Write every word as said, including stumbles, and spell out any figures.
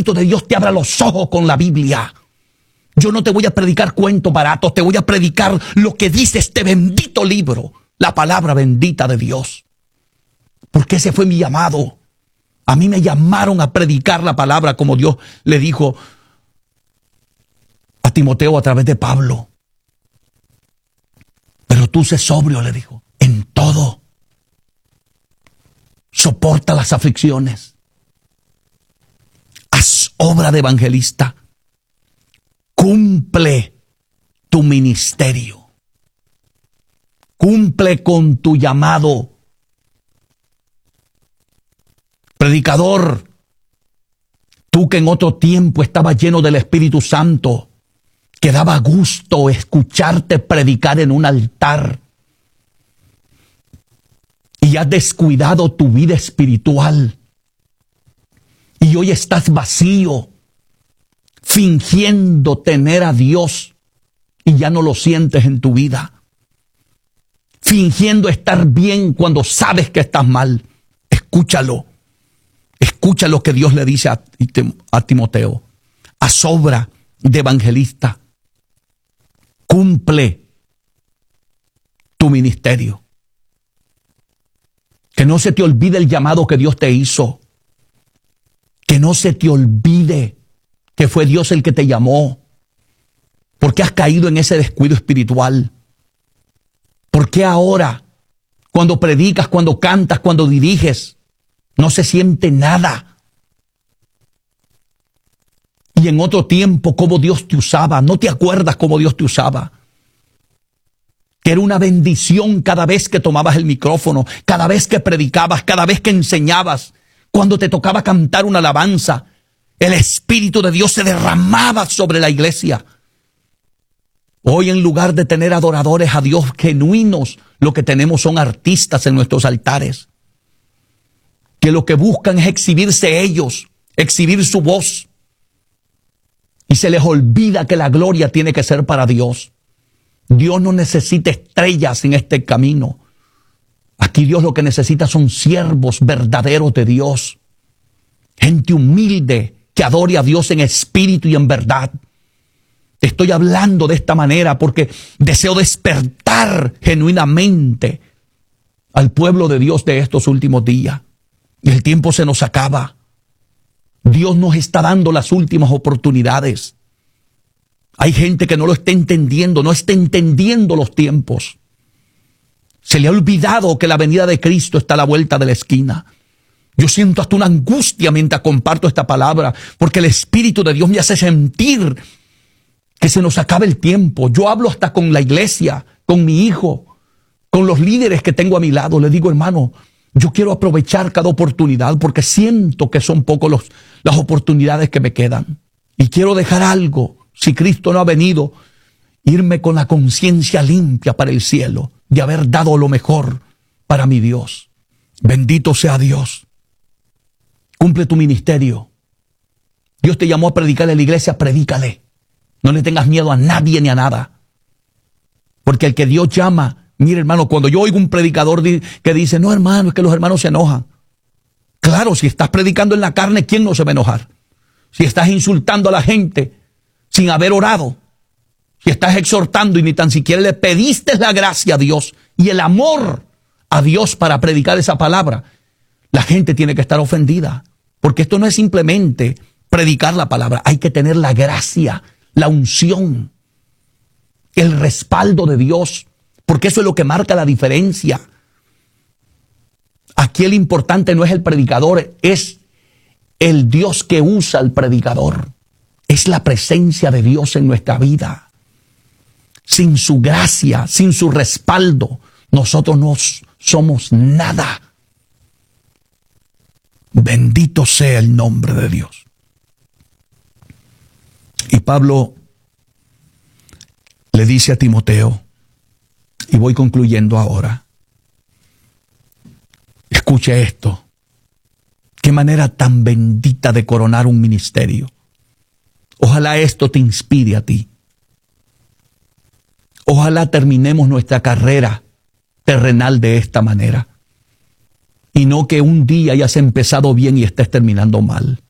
Espíritu de Dios te abra los ojos con la Biblia. Yo no te voy a predicar cuentos baratos, te voy a predicar lo que dice este bendito libro, la palabra bendita de Dios. Porque ese fue mi llamado. A mí me llamaron a predicar la palabra como Dios le dijo a Timoteo a través de Pablo. Pero tú sé sobrio, le dijo, en todo. Soporta las aflicciones. Haz obra de evangelista. Cumple tu ministerio. Cumple con tu llamado. Predicador, tú que en otro tiempo estabas lleno del Espíritu Santo, que daba gusto escucharte predicar en un altar, y has descuidado tu vida espiritual, y hoy estás vacío, fingiendo tener a Dios, y ya no lo sientes en tu vida, fingiendo estar bien cuando sabes que estás mal. Escúchalo. Escucha lo que Dios le dice a, a Timoteo. Haz obra de evangelista. Cumple tu ministerio. Que no se te olvide el llamado que Dios te hizo. Que no se te olvide que fue Dios el que te llamó. ¿Por qué has caído en ese descuido espiritual? ¿Por qué ahora, cuando predicas, cuando cantas, cuando diriges, no se siente nada? Y en otro tiempo, cómo Dios te usaba. ¿No te acuerdas cómo Dios te usaba? Que era una bendición cada vez que tomabas el micrófono, cada vez que predicabas, cada vez que enseñabas. Cuando te tocaba cantar una alabanza, el Espíritu de Dios se derramaba sobre la iglesia. Hoy, en lugar de tener adoradores a Dios genuinos, lo que tenemos son artistas en nuestros altares, que lo que buscan es exhibirse ellos, exhibir su voz. Y se les olvida que la gloria tiene que ser para Dios. Dios no necesita estrellas en este camino. Aquí Dios lo que necesita son siervos verdaderos de Dios. Gente humilde que adore a Dios en espíritu y en verdad. Estoy hablando de esta manera porque deseo despertar genuinamente al pueblo de Dios de estos últimos días. Y el tiempo se nos acaba. Dios nos está dando las últimas oportunidades. Hay gente que no lo está entendiendo, no está entendiendo los tiempos. Se le ha olvidado que la venida de Cristo está a la vuelta de la esquina. Yo siento hasta una angustia mientras comparto esta palabra, porque el Espíritu de Dios me hace sentir que se nos acaba el tiempo. Yo hablo hasta con la iglesia, con mi hijo, con los líderes que tengo a mi lado. Le digo, hermano, yo quiero aprovechar cada oportunidad porque siento que son pocos los, las oportunidades que me quedan. Y quiero dejar algo, si Cristo no ha venido, irme con la conciencia limpia para el cielo, de haber dado lo mejor para mi Dios. Bendito sea Dios. Cumple tu ministerio. Dios te llamó a predicarle a la iglesia, predícale. No le tengas miedo a nadie ni a nada. Porque el que Dios llama, mire hermano, cuando yo oigo un predicador que dice, no hermano, es que los hermanos se enojan. Claro, si estás predicando en la carne, ¿quién no se va a enojar? Si estás insultando a la gente sin haber orado, si estás exhortando y ni tan siquiera le pediste la gracia a Dios y el amor a Dios para predicar esa palabra, la gente tiene que estar ofendida. Porque esto no es simplemente predicar la palabra, hay que tener la gracia, la unción, el respaldo de Dios, porque eso es lo que marca la diferencia. Aquí el importante no es el predicador, es el Dios que usa al predicador. Es la presencia de Dios en nuestra vida. Sin su gracia, sin su respaldo, nosotros no somos nada. Bendito sea el nombre de Dios. Y Pablo le dice a Timoteo, y voy concluyendo ahora, escuche esto, qué manera tan bendita de coronar un ministerio. Ojalá esto te inspire a ti. Ojalá terminemos nuestra carrera terrenal de esta manera. Y no que un día hayas empezado bien y estés terminando mal.